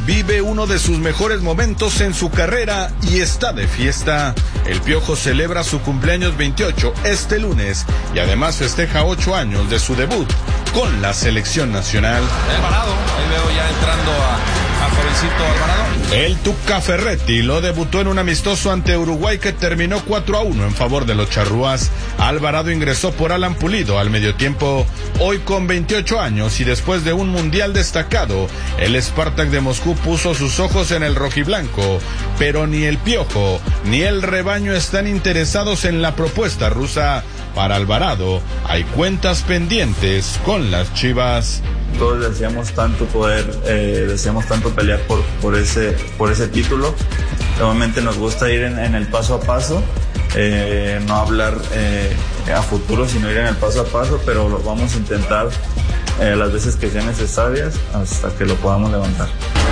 vive uno de sus mejores momentos en su carrera y está de fiesta. El Piojo celebra su cumpleaños 28 este lunes y además festeja 8 años de su debut con la selección nacional. Alvarado, ahí veo ya entrando a jovencito Alvarado. El Tuca Ferretti lo debutó en un amistoso ante Uruguay que terminó 4-1 en favor de los charrúas. Alvarado ingresó por Alan Pulido al medio tiempo. Hoy con 28 años y después de un mundial destacado, el Spartak de Moscú puso sus ojos en el rojiblanco, pero ni el Piojo ni el rebaño están interesados en la propuesta rusa. Para Alvarado hay cuentas pendientes con las Chivas. Todos deseamos tanto deseamos tanto pelear por ese título. Normalmente nos gusta ir en el paso a paso, no hablar a futuro, sino ir en el paso a paso, pero lo vamos a intentar las veces que sean necesarias hasta que lo podamos levantar.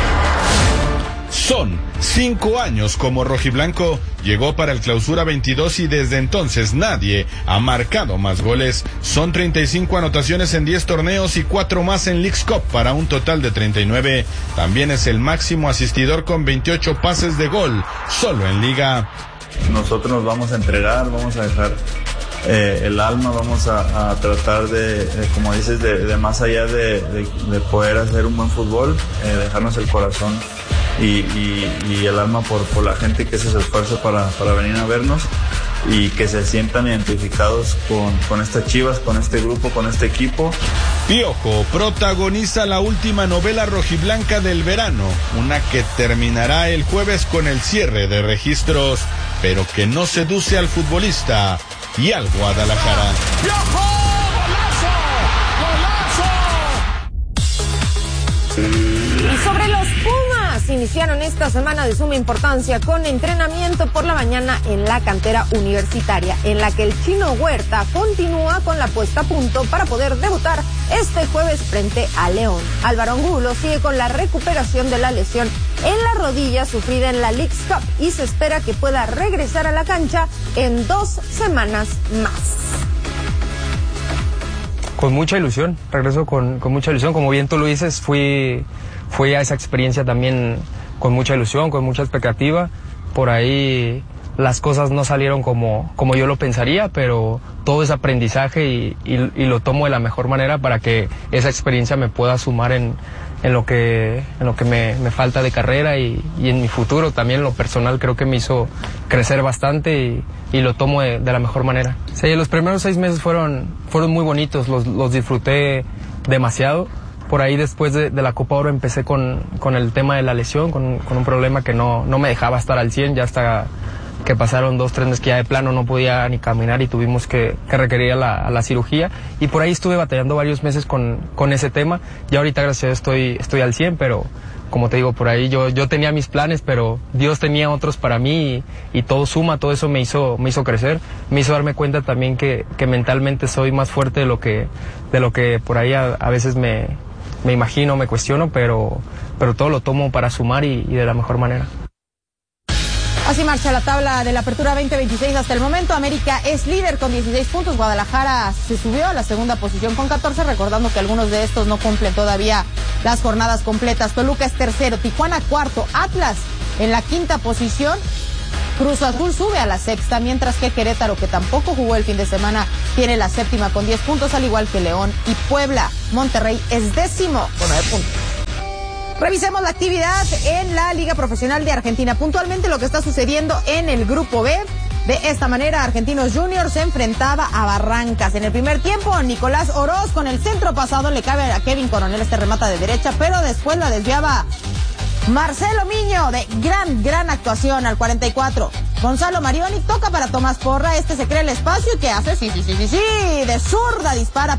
Son 5 años como rojiblanco, llegó para el Clausura 22 y desde entonces nadie ha marcado más goles. Son 35 anotaciones en 10 torneos y 4 más en Leagues Cup para un total de 39. También es el máximo asistidor con 28 pases de gol, solo en Liga. Nosotros nos vamos a entregar, vamos a dejar el alma, vamos a tratar de como dices, de más allá de poder hacer un buen fútbol, dejarnos el corazón y el alma por la gente que hace ese esfuerzo para venir a vernos y que se sientan identificados con estas Chivas, con este grupo, con este equipo. Piojo protagoniza la última novela rojiblanca del verano, una que terminará el jueves con el cierre de registros, pero que no seduce al futbolista y al Guadalajara. ¡Piojo! ¡Golazo! ¡Golazo! Y sobre los Pumas, iniciaron esta semana de suma importancia con entrenamiento por la mañana en la cantera universitaria, en la que el Chino Huerta continúa con la puesta a punto para poder debutar este jueves frente a León. Álvaro Angulo sigue con la recuperación de la lesión en la rodilla sufrida en la Leagues Cup y se espera que pueda regresar a la cancha en 2 semanas más. Con mucha ilusión, regreso con mucha ilusión. Como bien tú lo dices, fui a esa experiencia también con mucha ilusión, con mucha expectativa. Por ahí las cosas no salieron como yo lo pensaría, pero todo es aprendizaje y lo tomo de la mejor manera para que esa experiencia me pueda sumar en lo que me falta de carrera y en mi futuro también. En lo personal creo que me hizo crecer bastante y lo tomo de la mejor manera. Sí, los primeros 6 meses fueron muy bonitos, los disfruté demasiado. Por ahí después de la Copa Oro empecé con el tema de la lesión, con un problema que no me dejaba estar al 100, ya hasta que pasaron 2-3 meses que ya de plano no podía ni caminar y tuvimos que requerir a la cirugía, y por ahí estuve batallando varios meses con ese tema. Ya ahorita gracias a Dios estoy al 100, pero como te digo, por ahí yo tenía mis planes, pero Dios tenía otros para mí y todo suma, todo eso me hizo crecer, me hizo darme cuenta también que mentalmente soy más fuerte de lo que por ahí a veces me imagino, me cuestiono, pero todo lo tomo para sumar y de la mejor manera. Así marcha la tabla de la Apertura 2026 hasta el momento. América es líder con 16 puntos. Guadalajara se subió a la segunda posición con 14, recordando que algunos de estos no cumplen todavía las jornadas completas. Toluca es tercero, Tijuana cuarto, Atlas en la quinta posición. Cruz Azul sube a la sexta, mientras que Querétaro, que tampoco jugó el fin de semana, tiene la séptima con 10 puntos, al igual que León y Puebla. Monterrey es décimo con 9 puntos. Revisemos la actividad en la Liga Profesional de Argentina. Puntualmente lo que está sucediendo en el Grupo B. De esta manera, Argentinos Juniors se enfrentaba a Barrancas. En el primer tiempo, Nicolás Oroz con el centro pasado le cabe a Kevin Coronel, este remata de derecha, pero después la desviaba Marcelo Miño, de gran actuación al 44. Gonzalo Marioni toca para Tomás Porra, este se crea el espacio y que hace, sí, de zurda dispara